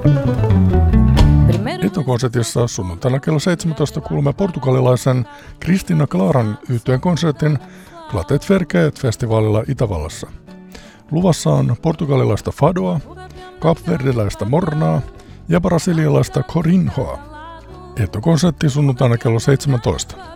Eto-konsertissa sunnuntaina kello 17 kuulemme portugalilaisen Cristina Claran yhtyeen konsertin Clatet Verkeet-festivaalilla Itävallassa. Luvassa on portugalilaista fadoa, kapverdiläistä mornaa ja brasilialaista corinhoa. Eto-konsertti sunnuntaina kello 17.